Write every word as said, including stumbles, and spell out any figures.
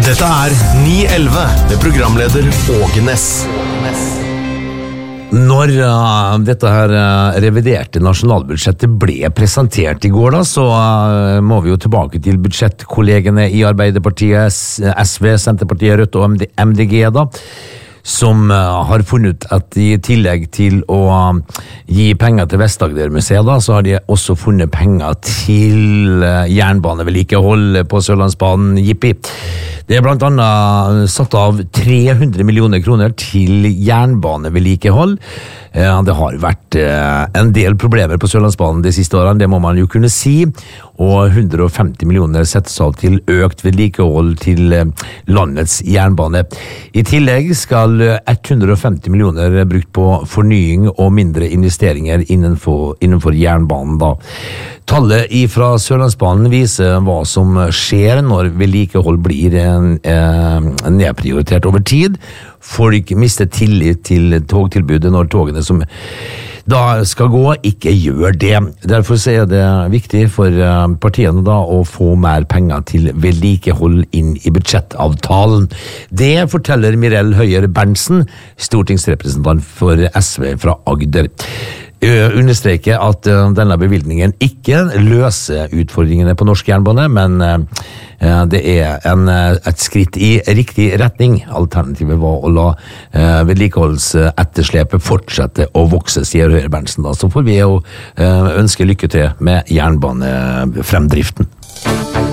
Dette er ni elleve med programleder Åge Ness. Når uh, dette her uh, reviderte nasjonalbudsjettet ble presentert i går, da, så uh, må vi jo tilbake til budsjettkollegene i Arbeiderpartiet, S V, Senterpartiet, Rødt og M D G, da, som uh, har funnet at i tillegg til å uh, gi penger til Vest-Agder-museet, da, så har de også funnet penger til uh, jernbanevedlikehold på Sørlandsbanen, jippi. Det er blant annet satt av tre hundre millioner kroner til jernbanevedlikehold. Det har vært en del problemer på Sørlandsbanen de siste årene, det må man jo kunne si, og hundre og femti millioner settes av til økt vedlikehold til landets jernbane. I tillegg skal hundre og femti millioner brukt på fornying og mindre investeringer innenfor, innenfor jernbanen da. Tallet fra Sørlandsbanen viser hva som skjer når vedlikehold blir en, en nedprioritert over tid. Folk mister tillit til togtilbudet når togene som da skal gå, ikke gjør det. Derfor er det viktig for partiene da å få mer penger til vedlikehold inn i budsjettavtalen. Det forteller Mirel Høyer Berntsen, stortingsrepresentant for S V fra Agder. Understreker at denne bevilgningen ikke løser utfordringene på norsk jernbane, men det er en, et skritt i riktig retning. Alternativet var å la vedlikeholdsetterslepet fortsette å vokse, sier Høyer Berntsen. Da. Så får vi jo ønske lykke til med jernbanefremdriften.